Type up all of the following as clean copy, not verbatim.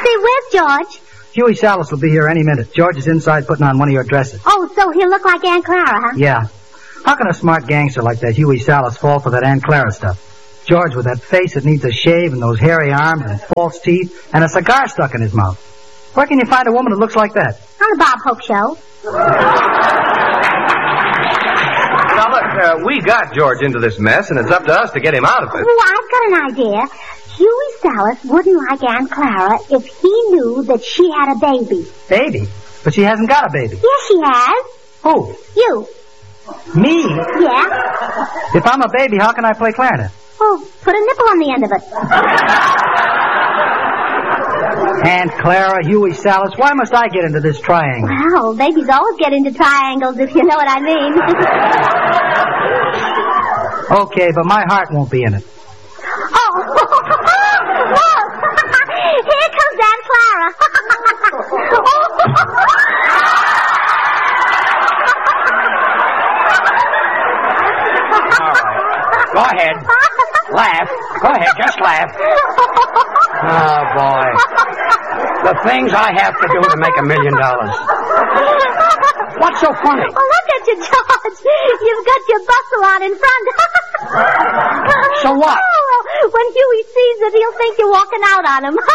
be with, George? Huey Salas will be here any minute. George is inside putting on one of your dresses. Oh, so he'll look like Aunt Clara, huh? Yeah. How can a smart gangster like that Huey Salas fall for that Aunt Clara stuff? George with that face that needs a shave and those hairy arms and false teeth and a cigar stuck in his mouth. Where can you find a woman that looks like that? On the Bob Hope Show. Now, look, we got George into this mess, and it's up to us to get him out of it. Oh, I've got an idea. Huey Salas wouldn't like Aunt Clara if he knew that she had a baby. Baby? But she hasn't got a baby. Yes, she has. Who? You. Me? Yeah. If I'm a baby, how can I play clarinet? Oh, put a nipple on the end of it. Aunt Clara, Huey Salas, why must I get into this triangle? Well, babies always get into triangles, if you know what I mean. Okay, but my heart won't be in it. Oh, look! Here comes Aunt Clara. All right. Go ahead. Laugh. Go ahead, just laugh. Oh, boy. The things I have to do to make $1 million. What's so funny? Well, look at you, George. You've got your bustle on in front. So what? Oh, when Huey sees it, he'll think you're walking out on him.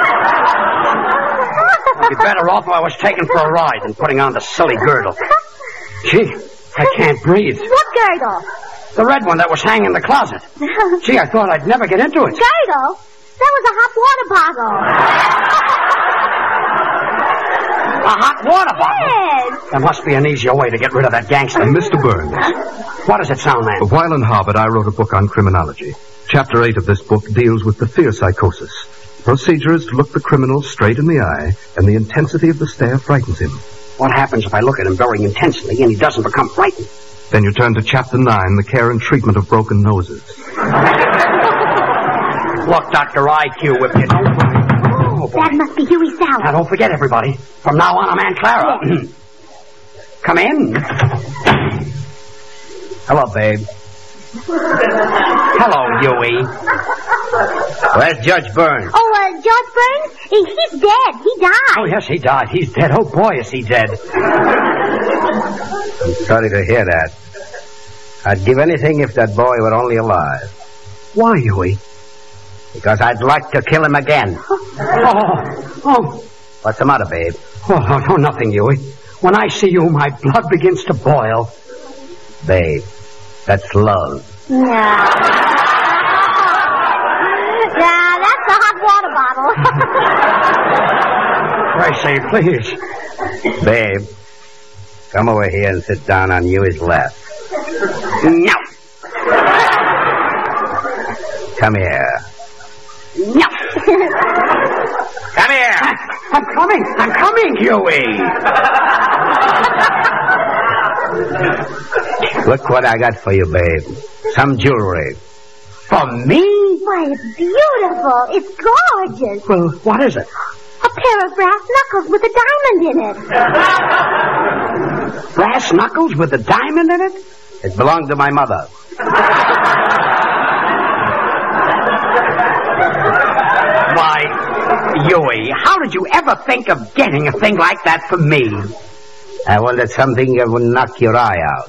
I'd be better off if I was taken for a ride than putting on the silly girdle. Gee, I can't breathe. What girdle? The red one that was hanging in the closet. Gee, I thought I'd never get into it. Girdle? That was a hot water bottle. A hot water bottle? Yes. There must be an easier way to get rid of that gangster. Mr. Burns. What does it sound, man? While in Harvard, I wrote a book on criminology. Chapter 8 of this book deals with the fear psychosis. The procedure is to look the criminal straight in the eye, and the intensity of the stare frightens him. What happens if I look at him very intensely and he doesn't become frightened? Then you turn to Chapter 9, the care and treatment of broken noses. Look, Dr. IQ, if you don't mind. Oh, boy. That must be Huey Salas. Now, don't forget, everybody. From now on, I'm Aunt Clara. Yes. Come in. Hello, babe. Hello, Huey. Where's Judge Burns? Oh, George Burns? He's dead. He died. Oh, yes, he died. He's dead. Oh, boy, is he dead. I'm sorry to hear that. I'd give anything if that boy were only alive. Why, Huey? Because I'd like to kill him again. Oh. What's the matter, babe? Oh, no, nothing, Huey. When I see you, my blood begins to boil. Babe, that's love. Yeah. Yeah, that's the hot water bottle. Gracie, please. Babe, come over here and sit down on Huey's lap. No. Come here. No. Come here. I'm coming, Huey. Look what I got for you, babe. Some jewelry. For me? Why, it's beautiful. It's gorgeous. Well, what is it? A pair of brass knuckles with a diamond in it. Brass knuckles with a diamond in it? It belonged to my mother. Why, Huey, how did you ever think of getting a thing like that for me? I wanted something that would knock your eye out.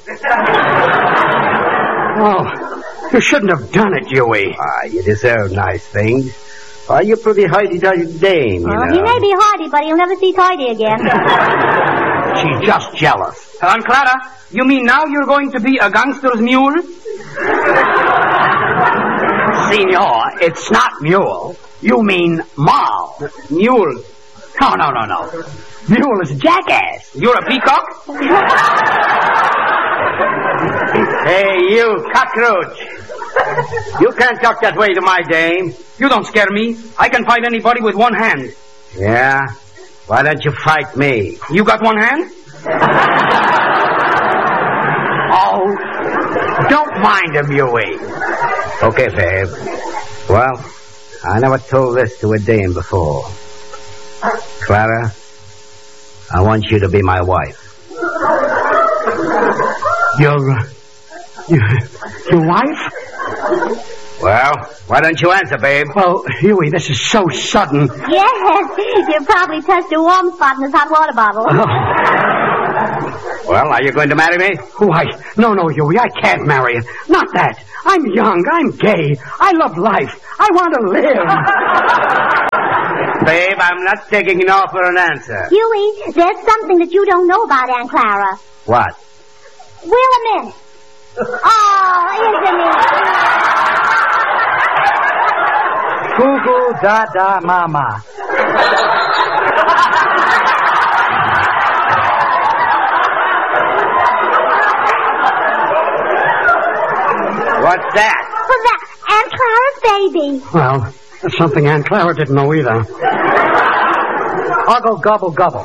Oh, you shouldn't have done it, Huey. You deserve nice things. You're pretty hoity-toity dame, you know. He may be hardy, but he'll never see tidy again. She's just jealous. Aunt Clara, you mean now you're going to be a gangster's mule? Senor, it's not mule. You mean mal. Mule. No. Mule is jackass. You're a peacock? Hey, you cockroach. You can't talk that way to my dame. You don't scare me. I can fight anybody with one hand. Yeah? Why don't you fight me? You got one hand? Oh, don't mind him, Huey. Okay, babe. Well, I never told this to a dame before. Clara, I want you to be my wife. Your wife? Well, why don't you answer, babe? Well, Huey, this is so sudden. Yes, you probably touched a warm spot in this hot water bottle. Well, are you going to marry me? Why, no, Huey, I can't marry you. Not that. I'm young. I'm gay. I love life. I want to live. Babe, I'm not taking no for an answer. Huey, there's something that you don't know about Aunt Clara. What? Willamette. Oh, isn't it? Goo-goo, da-da, mama. What's that? Well, that's Aunt Clara's baby. Well, that's something Aunt Clara didn't know either. Uggle, gobble, gobble.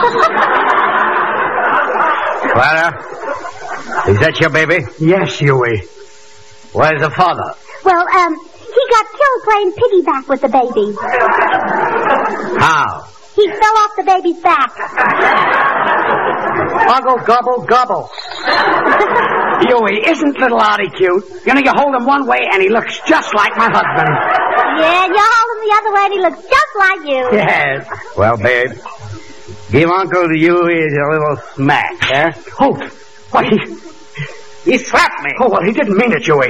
Clara, is that your baby? Yes, Huey. Where's the father? Well, he got killed playing piggyback with the baby. How? He fell off the baby's back. Uggle, gobble, gobble. Huey, isn't little Artie cute? You know, you hold him one way and he looks just like my husband. Yeah, you hold him the other way and he looks just like you. Yes. Well, babe, give Uncle Huey a little smack, eh? Oh, what, He slapped me. Oh, well, he didn't mean it, Huey.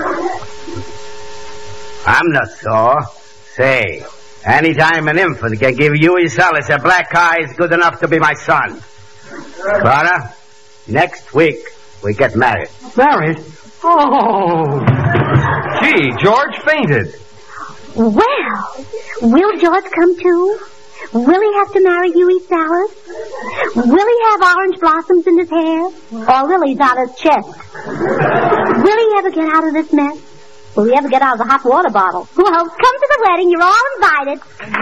I'm not sore. Say, anytime an infant can give Huey Salas a black eye is good enough to be my son. Clara, next week we get married. Married? Oh. Gee, George fainted. Well, will George come too? Will he have to marry Huey Salas? Will he have orange blossoms in his hair? Or lilies on his chest? Will he ever get out of this mess? Will he ever get out of the hot water bottle? Well, come to the wedding. You're all invited.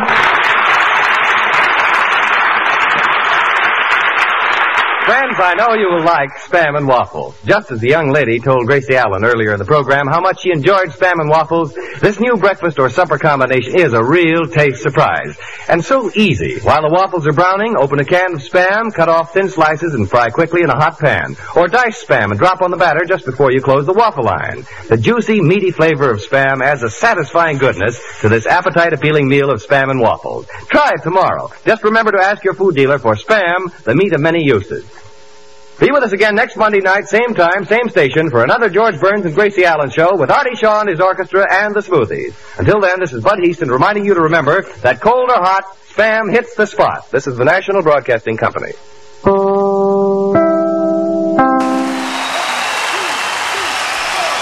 Friends, I know you will like Spam and Waffles. Just as the young lady told Gracie Allen earlier in the program how much she enjoyed Spam and Waffles, this new breakfast or supper combination is a real taste surprise. And so easy. While the waffles are browning, open a can of Spam, cut off thin slices, and fry quickly in a hot pan. Or dice Spam and drop on the batter just before you close the waffle iron. The juicy, meaty flavor of Spam adds a satisfying goodness to this appetite-appealing meal of Spam and Waffles. Try it tomorrow. Just remember to ask your food dealer for Spam, the meat of many uses. Be with us again next Monday night, same time, same station, for another George Burns and Gracie Allen show with Artie Shaw and his orchestra and the Smoothies. Until then, this is Bud Heaston reminding you to remember that cold or hot, Spam hits the spot. This is the National Broadcasting Company.